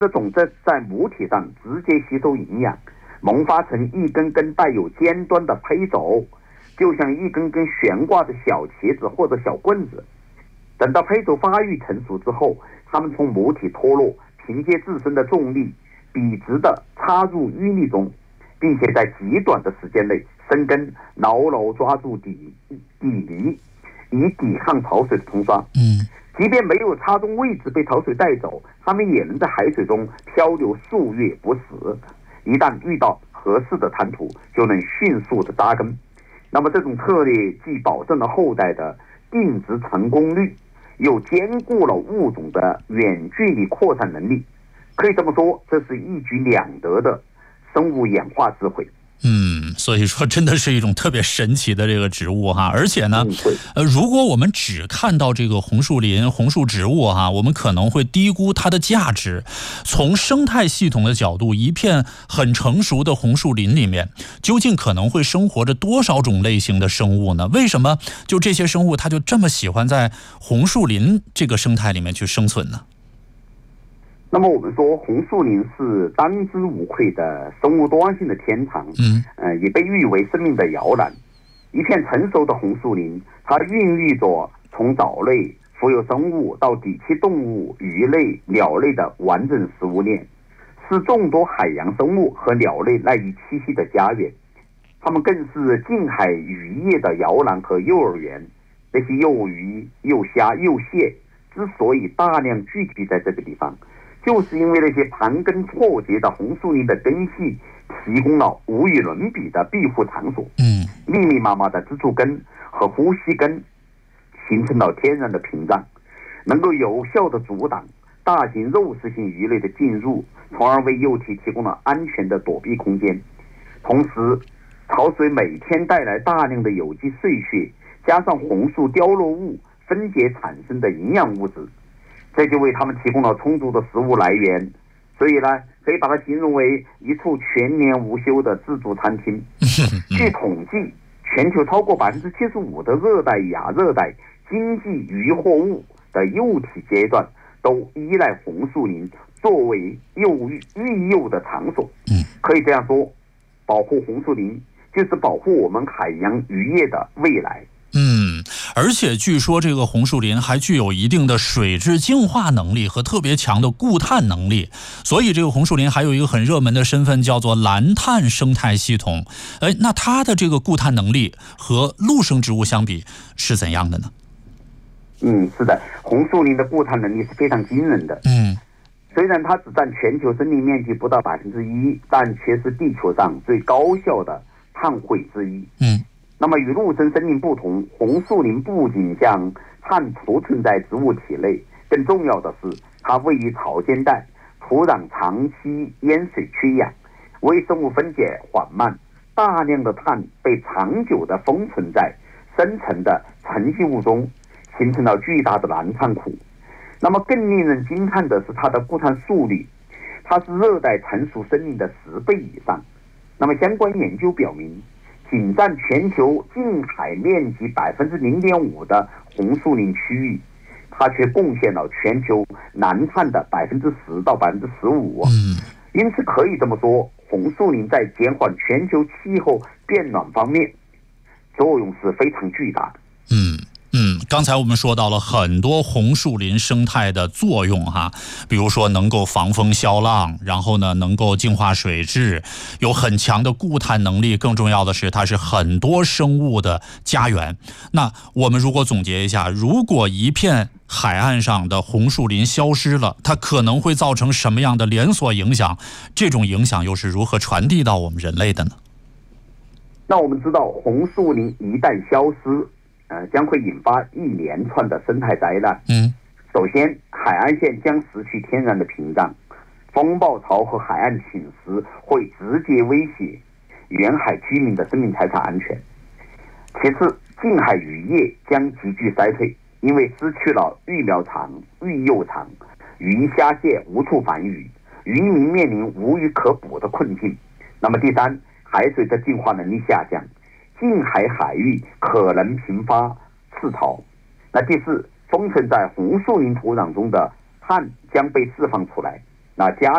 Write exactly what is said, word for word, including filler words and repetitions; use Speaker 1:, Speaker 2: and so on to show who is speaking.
Speaker 1: 这种子在母体上直接吸收营养，萌发成一根根带有尖端的胚轴，就像一根根悬挂的小旗子或者小棍子。等到胚轴发育成熟之后，它们从母体脱落，凭借自身的重力笔直地插入淤泥中，并且在极短的时间内生根，牢牢抓住底底泥，以抵抗潮水的冲刷。
Speaker 2: 嗯，
Speaker 1: 即便没有插中位置被潮水带走，它们也能在海水中漂流数月不死。一旦遇到合适的滩涂，就能迅速的扎根。那么这种策略既保证了后代的定植成功率，又兼顾了物种的远距离扩散能力。可以这么说，这是一举两得的生物演化智慧。
Speaker 2: 嗯，所以说真的是一种特别神奇的这个植物哈，而且呢，呃，如果我们只看到这个红树林、红树植物哈，我们可能会低估它的价值。从生态系统的角度，一片很成熟的红树林里面，究竟可能会生活着多少种类型的生物呢？为什么就这些生物它就这么喜欢在红树林这个生态里面去生存呢？
Speaker 1: 那么我们说，红树林是当之无愧的生物多样性的天堂，
Speaker 2: 嗯，
Speaker 1: 呃，也被誉为生命的摇篮。一片成熟的红树林，它孕育着从藻类、浮游生物到底栖动物、鱼类、鸟类的完整食物链，是众多海洋生物和鸟类赖以栖息的家园。它们更是近海渔业的摇篮和幼儿园。这些幼鱼、幼虾、幼蟹之所以大量聚集在这个地方，就是因为那些盘根错节的红树林的根系提供了无与伦比的庇护场所。
Speaker 2: 嗯，
Speaker 1: 密密麻麻的支柱根和呼吸根形成了天然的屏障，能够有效的阻挡大型肉食性鱼类的进入，从而为幼体提供了安全的躲避空间。同时，潮水每天带来大量的有机碎屑，加上红树凋落物分解产生的营养物质，这就为他们提供了充足的食物来源。所以呢，可以把它形容为一处全年无休的自助餐厅。据统计，全球超过百分之七十五的热带、亚热带经济渔获物的幼体阶段都依赖红树林作为幼育育幼的场所。可以这样说，保护红树林就是保护我们海洋渔业的未来。
Speaker 2: 嗯，而且据说这个红树林还具有一定的水质净化能力和特别强的固碳能力，所以这个红树林还有一个很热门的身份叫做蓝碳生态系统。哎，那它的这个固碳能力和陆生植物相比是怎样的呢？
Speaker 1: 嗯，是的，红树林的固碳能力是非常惊人的。
Speaker 2: 嗯，
Speaker 1: 虽然它只占全球森林面积不到百分之一，但却是地球上最高效的碳汇之一。
Speaker 2: 嗯。
Speaker 1: 那么与陆生森林不同，红树林不仅将碳储存在植物体内，更重要的是它位于潮间带，土壤长期淹水缺氧，微生物分解缓慢，大量的碳被长久的封存在深层的沉积物中，形成了巨大的蓝碳库。那么更令人惊叹的是它的固碳速率，它是热带成熟森林的十倍以上。那么相关研究表明，仅占全球近海面积百分之零点五的红树林区域，它却贡献了全球蓝碳的百分之十到百分之十五。因此可以这么说，红树林在减缓全球气候变暖方面作用是非常巨大的。
Speaker 2: 嗯。嗯，刚才我们说到了很多红树林生态的作用哈，比如说能够防风消浪，然后呢能够净化水质，有很强的固碳能力，更重要的是它是很多生物的家园。那我们如果总结一下，如果一片海岸上的红树林消失了，它可能会造成什么样的连锁影响？这种影响又是如何传递到我们人类的呢？
Speaker 1: 那我们知道，红树林一旦消失，呃，将会引发一连串的生态灾难。
Speaker 2: 嗯，
Speaker 1: 首先，海岸线将失去天然的屏障，风暴潮和海岸侵蚀会直接威胁沿海居民的生命财产安全。其次，近海渔业将急剧衰退，因为失去了育苗场、育幼场，鱼虾蟹无处繁育，渔民面临无鱼可捕的困境。那么第三，海水的净化能力下降，近海海域可能频发赤潮。那第四，封存在红树林土壤中的碳将被释放出来，那加